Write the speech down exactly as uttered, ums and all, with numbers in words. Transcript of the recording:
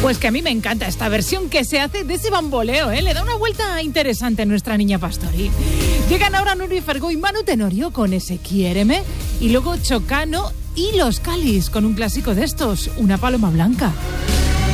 Pues que a mí me encanta esta versión que se hace de ese bamboleo, ¿eh? Le da una vuelta interesante a nuestra niña Pastori. Llegan ahora Nuri Fergó y Manu Tenorio con ese Quiéreme, y luego Chocano y Los Calis con un clásico de estos, Una paloma blanca.